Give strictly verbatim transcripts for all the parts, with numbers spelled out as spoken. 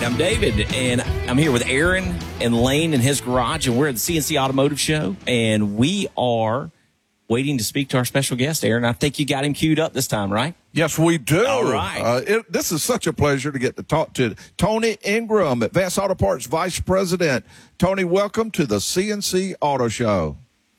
I'm David, and I'm here with Aaron and Lane in his garage, and we're at the C N C Automotive Show, and we are waiting to speak to our special guest, Aaron. I think you got him queued up this time, right? Yes, we do. All right. Uh, it, this is such a pleasure to get to talk to Tony Ingram, Advanced Auto Parts Vice President. Tony, welcome to the C N C Auto Show.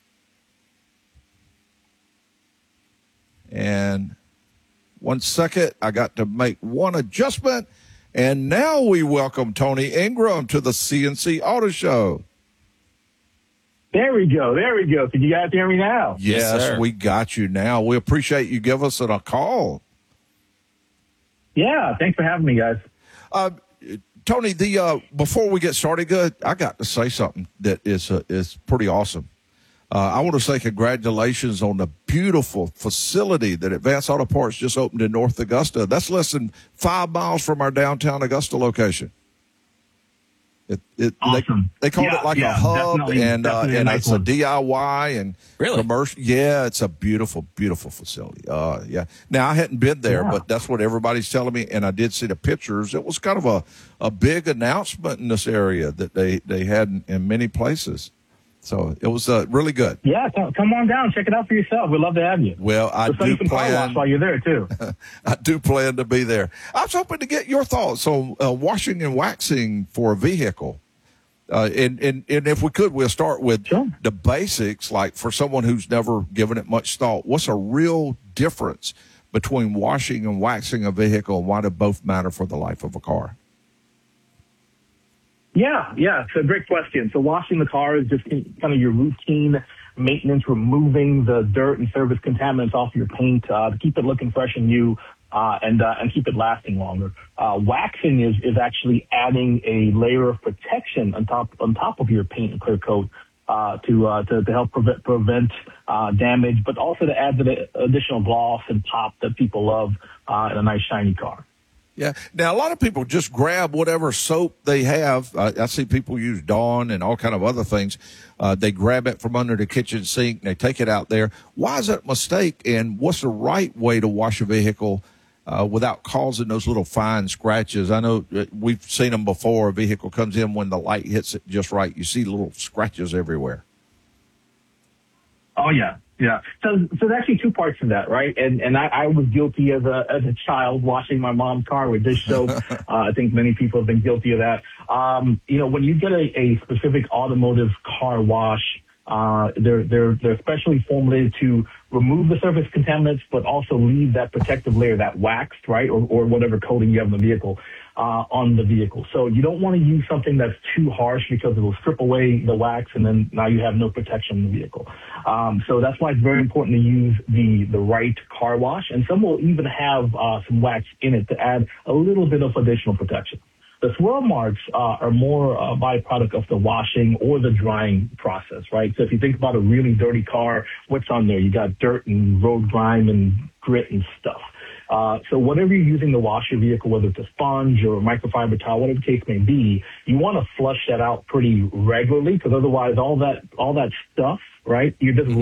And one second, I got to make one adjustment. And now we welcome Tony Ingram to the C N C Auto Show. There we go. There we go. Can you guys hear me now? Yes, yes we got you now. We appreciate you giving us a call. Yeah, thanks for having me, guys. Uh, Tony, the uh, before we get started, good, I got to say something that is uh, is pretty awesome. Uh, I want to say congratulations on the beautiful facility that Advanced Auto Parts just opened in North Augusta. That's less than five miles from our downtown Augusta location. It, it, awesome. They, they called yeah, it like yeah, a hub, definitely, and definitely uh, a and nice it's one. a D I Y and really? commercial. Yeah, it's a beautiful, beautiful facility. Uh, yeah. Now I hadn't been there, yeah. but that's what everybody's telling me, and I did see the pictures. It was kind of a, a big announcement in this area that they they had in, in many places. So it was uh, really good. Yeah, come, come on down, check it out for yourself. We'd love to have you. Well, I We'll send do you some car plan. wash while you're there too. I do plan to be there. I was hoping to get your thoughts on uh, washing and waxing for a vehicle. Uh, and, and, and if we could, we'll start with Sure. the basics, like for someone who's never given it much thought. What's a real difference between washing and waxing a vehicle, and why do both matter for the life of a car? Yeah, yeah, it's a great question. So washing the car is just kind of your routine maintenance, removing the dirt and surface contaminants off your paint uh, to keep it looking fresh and new. Uh, and uh, and keep it lasting longer. Uh, waxing is, is actually adding a layer of protection on top on top of your paint and clear coat uh, to, uh, to to help prevent prevent uh, damage, but also to add the additional gloss and pop that people love uh, in a nice shiny car. Yeah. Now, a lot of people just grab whatever soap they have. Uh, I see people use Dawn and all kind of other things. Uh, they grab it from under the kitchen sink and they take it out there. Why is that a mistake? And what's the right way to wash a vehicle Uh, without causing those little fine scratches? I know we've seen them before. A vehicle comes in when the light hits it just right. You see little scratches everywhere. Oh, yeah. Yeah. So, so there's actually two parts to that, right? And and I, I was guilty as a as a child washing my mom's car with dish soap. uh, I think many people have been guilty of that. Um, you know, when you get a, a specific automotive car wash, Uh, they're, they're, they're specially formulated to remove the surface contaminants, but also leave that protective layer, that waxed, right, or, or whatever coating you have in the vehicle, uh, on the vehicle. So you don't want to use something that's too harsh because it will strip away the wax and then now you have no protection in the vehicle. Um, so that's why it's very important to use the, the right car wash. And some will even have, uh, some wax in it to add a little bit of additional protection. The swirl marks uh, are more a byproduct of the washing or the drying process, right? So if you think about a really dirty car, what's on there? You got dirt and road grime and grit and stuff. Uh, so whatever you're using to wash your vehicle, whether it's a sponge or a microfiber towel, whatever the case may be, you want to flush that out pretty regularly because otherwise all that all that stuff, right, you're just